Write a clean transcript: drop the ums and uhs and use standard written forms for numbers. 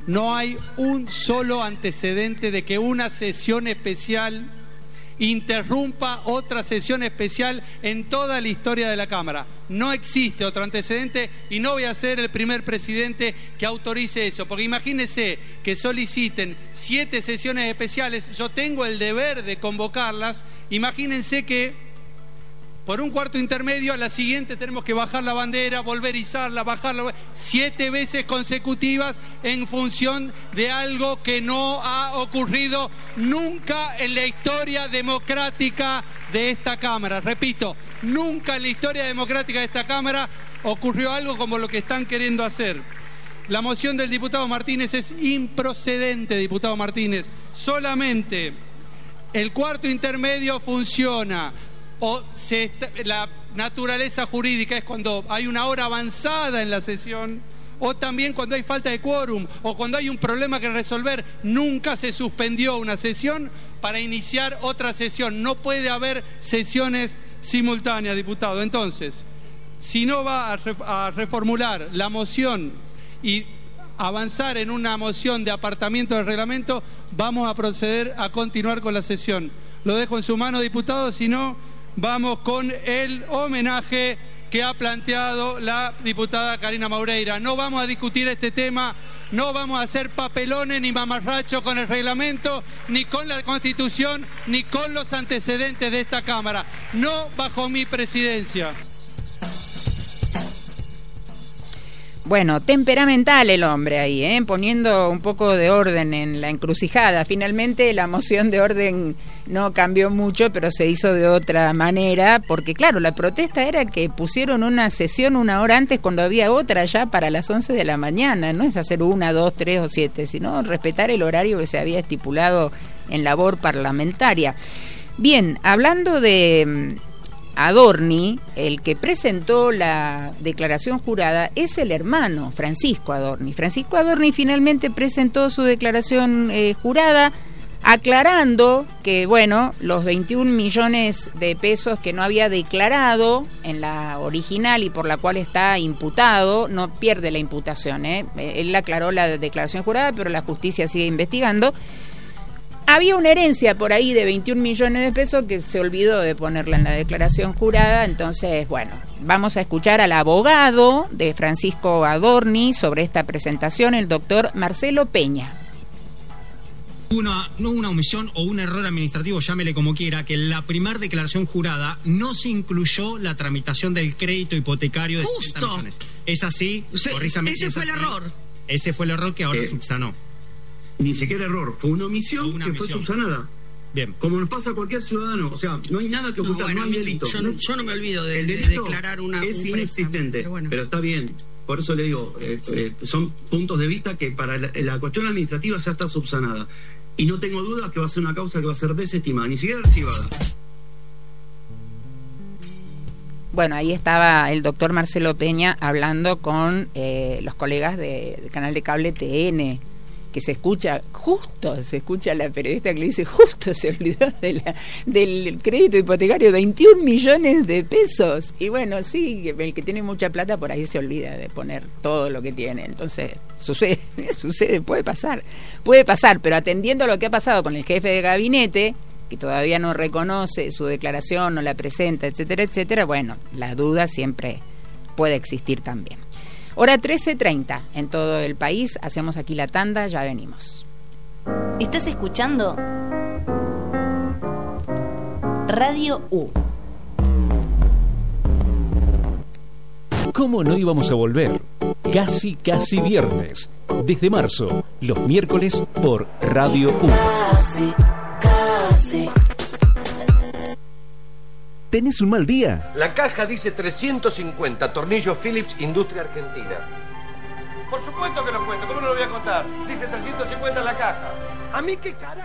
No hay un solo antecedente de que una sesión especial interrumpa otra sesión especial en toda la historia de la Cámara. No existe otro antecedente y no voy a ser el primer presidente que autorice eso, porque imagínense que soliciten 7 sesiones especiales, yo tengo el deber de convocarlas, imagínense que por un cuarto intermedio a la siguiente tenemos que bajar la bandera, volver a izarla, bajarla 7 veces consecutivas en función de algo que no ha ocurrido nunca en la historia democrática de esta Cámara. Repito, nunca en la historia democrática de esta Cámara ocurrió algo como lo que están queriendo hacer. La moción del diputado Martínez es improcedente, diputado Martínez. Solamente el cuarto intermedio funciona. La naturaleza jurídica es cuando hay una hora avanzada en la sesión, o también cuando hay falta de quórum, o cuando hay un problema que resolver. Nunca se suspendió una sesión para iniciar otra sesión. No puede haber sesiones simultáneas, diputado. Entonces, si no va a reformular la moción y avanzar en una moción de apartamiento del reglamento, vamos a proceder a continuar con la sesión. Lo dejo en su mano, diputado, si no, vamos con el homenaje que ha planteado la diputada Karina Maureira. No vamos a discutir este tema, no vamos a hacer papelones ni mamarrachos con el reglamento, ni con la Constitución, ni con los antecedentes de esta Cámara. No bajo mi presidencia. Bueno, temperamental el hombre ahí, poniendo un poco de orden en la encrucijada. Finalmente la moción de orden no cambió mucho, pero se hizo de otra manera, porque claro, la protesta era que pusieron una sesión 1 hora antes cuando había otra ya para las 11 de la mañana. No es hacer 1, 2, 3 o 7, sino respetar el horario que se había estipulado en labor parlamentaria. Bien, hablando de Adorni, el que presentó la declaración jurada es el hermano Francisco Adorni. Francisco Adorni finalmente presentó su declaración jurada, aclarando que, bueno, los 21 millones de pesos que no había declarado en la original y por la cual está imputado, no pierde la imputación. Él aclaró la declaración jurada, pero la justicia sigue investigando. Había una herencia por ahí de 21 millones de pesos que se olvidó de ponerla en la declaración jurada. Entonces, bueno, vamos a escuchar al abogado de Francisco Adorni sobre esta presentación, el doctor Marcelo Peña. No una omisión o un error administrativo, llámele como quiera, que en la primera declaración jurada no se incluyó la tramitación del crédito hipotecario de 60 millones. ¿Es así? Corríjame. Ese fue el error. Ese fue el error que ahora subsanó. Ni siquiera error, fue una omisión que fue subsanada. Bien. Como nos pasa a cualquier ciudadano, o sea, no hay nada que ocultar, no hay delito. Yo no me olvido de declarar una... Es inexistente, pero está bien. Por eso le digo, son puntos de vista que para la cuestión administrativa ya está subsanada. Y no tengo dudas que va a ser una causa que va a ser desestimada, ni siquiera archivada. Bueno, ahí estaba el doctor Marcelo Peña hablando con los colegas del canal de cable TN, que se escucha la periodista que le dice, justo se olvidó del crédito hipotecario, 21 millones de pesos. Y bueno, sí, el que tiene mucha plata por ahí se olvida de poner todo lo que tiene. Entonces, sucede, puede pasar, pero atendiendo a lo que ha pasado con el jefe de gabinete, que todavía no reconoce su declaración, no la presenta, etcétera, etcétera, bueno, la duda siempre puede existir también. Hora 13:30 en todo el país. Hacemos aquí la tanda, ya venimos. ¿Estás escuchando? Radio U. ¿Cómo no íbamos a volver? Casi viernes. Desde marzo, los miércoles por Radio U. Casi. ¿Tenés un mal día? La caja dice 350, tornillos Philips, Industria Argentina. Por supuesto que lo cuento, ¿cómo no lo voy a contar? Dice 350 en la caja. ¿A mí qué carajo?